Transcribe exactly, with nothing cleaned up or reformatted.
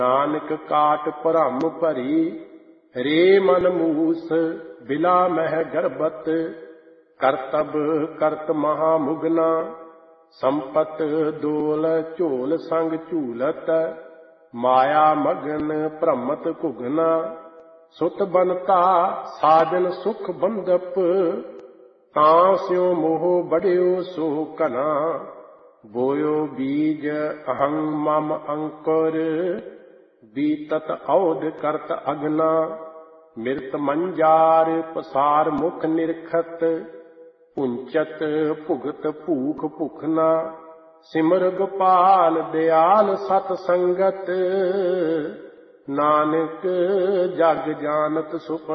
ਨਾਨਕ ਕਾਟ ਭਰਮ ਭਰੀ, ਰੇ ਮਨ ਮੂਸ ਬਿਲਾ ਮਹਿ ਗਰਬਤ। ਕਰਤਬ ਕਰਤ ਮਹਾ ਮੁਗਨਾ, ਸੰਪਤ ਦੋਲ ਝੋਲ ਸੰਗ ਝੂਲਤ। ਮਾਇਆ ਮਗਨ ਭ੍ਰਮਤ ਘੁਗਨਾ, ਸੁਤ ਬਨਤਾ ਸਾਜਨ ਸੁਖ ਬੰਦਪ। ਤਾਂ ਸਿਉ ਮੋਹ ਬੜਿਓ ਸੋ ਘਨਾ, ਬੋਇਓ ਬੀਜ ਅਹੰ ਮਮ ਅੰਕੁਰ। ਬੀਤਤ ਔਧ ਕਰਤ ਅਗਨਾ, ਮਿਰਤ ਮੰਜਾਰ ਪਸਾਰ ਮੁਖ ਨਿਰਖਤ। ਪੁੰਚਤ ਭੁਗਤ ਭੂਖ ਭੁਖਨਾ, ਸਿਮਰ ਗੋਪਾਲ ਦਿਆਲ ਸਤ ਸੰਗਤ। ਨਾਨਕ ਜਗ ਜਾਨਤ ਸੁਖ